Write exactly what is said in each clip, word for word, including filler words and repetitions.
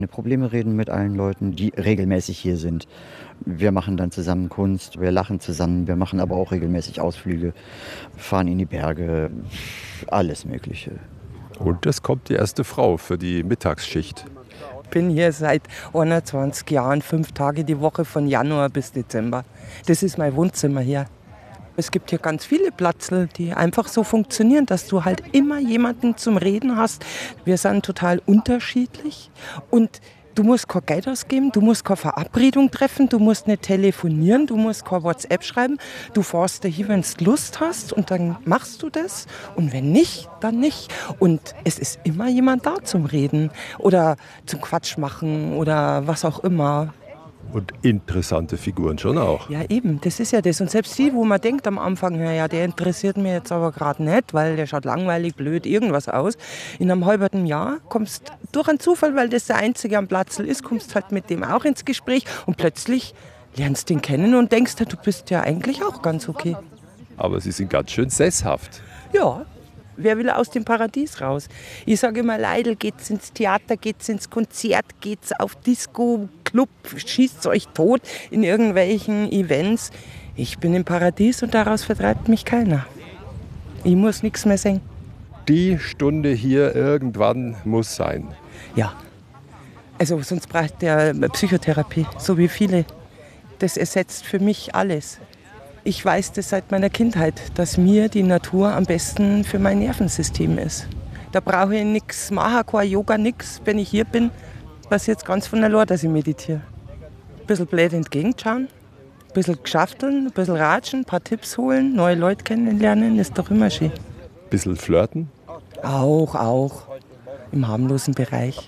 Probleme reden mit allen Leuten, die regelmäßig hier sind. Wir machen dann zusammen Kunst, wir lachen zusammen, wir machen aber auch regelmäßig Ausflüge, fahren in die Berge, alles Mögliche. Und es kommt die erste Frau für die Mittagsschicht. Ich bin hier seit einundzwanzig Jahren, fünf Tage die Woche von Januar bis Dezember. Das ist mein Wohnzimmer hier. Es gibt hier ganz viele Platzl, die einfach so funktionieren, dass du halt immer jemanden zum Reden hast. Wir sind total unterschiedlich und du musst kein Geld ausgeben, du musst keine Verabredung treffen, du musst nicht telefonieren, du musst kein WhatsApp schreiben. Du fährst dahin, wenn du Lust hast und dann machst du das und wenn nicht, dann nicht. Und es ist immer jemand da zum Reden oder zum Quatsch machen oder was auch immer. Und interessante Figuren schon auch. Ja eben, das ist ja das. Und selbst die, wo man denkt am Anfang, naja, der interessiert mich jetzt aber gerade nicht, weil der schaut langweilig, blöd, irgendwas aus. In einem halben Jahr kommst durch einen Zufall, weil das der Einzige am Platzl ist, kommst halt mit dem auch ins Gespräch und plötzlich lernst du ihn kennen und denkst, du bist ja eigentlich auch ganz okay. Aber Sie sind ganz schön sesshaft. Ja. Wer will aus dem Paradies raus? Ich sage immer, Leidl, geht's ins Theater, geht's ins Konzert, geht's auf Disco, Club, schießt euch tot in irgendwelchen Events. Ich bin im Paradies und daraus vertreibt mich keiner. Ich muss nichts mehr singen. Die Stunde hier irgendwann muss sein. Ja, also sonst braucht der Psychotherapie, so wie viele. Das ersetzt für mich alles. Ich weiß das seit meiner Kindheit, dass mir die Natur am besten für mein Nervensystem ist. Da brauche ich nichts machen, kein Yoga, nichts. Wenn ich hier bin, passiert es ganz von allein, dass ich meditiere. Ein bisschen blöd entgegenschauen, ein bisschen geschafteln, ein bisschen ratschen, ein paar Tipps holen, neue Leute kennenlernen, ist doch immer schön. Ein bisschen flirten? Auch, auch. Im harmlosen Bereich.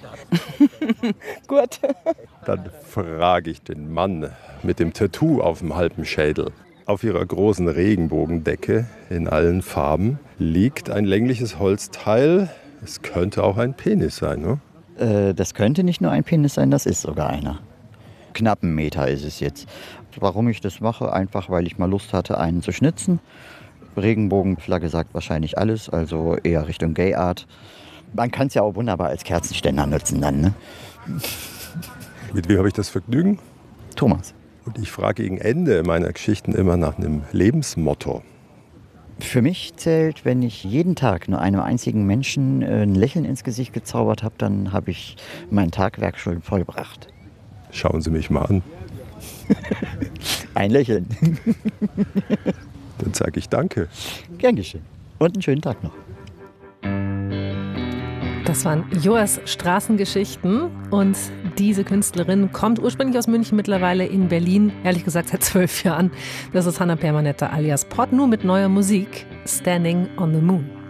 Gut. Dann frage ich den Mann mit dem Tattoo auf dem halben Schädel. Auf ihrer großen Regenbogendecke in allen Farben liegt ein längliches Holzteil. Es könnte auch ein Penis sein, ne? Äh, das könnte nicht nur ein Penis sein, das ist sogar einer. Knapp einen Meter ist es jetzt. Warum ich das mache? Einfach, weil ich mal Lust hatte, einen zu schnitzen. Regenbogenflagge sagt wahrscheinlich alles, also eher Richtung Gay Art. Man kann es ja auch wunderbar als Kerzenständer nutzen dann, ne? Mit wem habe ich das Vergnügen? Thomas. Und ich frage gegen Ende meiner Geschichten immer nach einem Lebensmotto. Für mich zählt, wenn ich jeden Tag nur einem einzigen Menschen ein Lächeln ins Gesicht gezaubert habe, dann habe ich mein Tagwerk schon vollbracht. Schauen Sie mich mal an. Ein Lächeln. Dann sage ich danke. Gern geschehen. Und einen schönen Tag noch. Das waren Joas Straßengeschichten und diese Künstlerin kommt ursprünglich aus München, mittlerweile in Berlin, ehrlich gesagt seit zwölf Jahren. Das ist Hannah Permanetta alias Pod, nur mit neuer Musik, Standing on the Moon.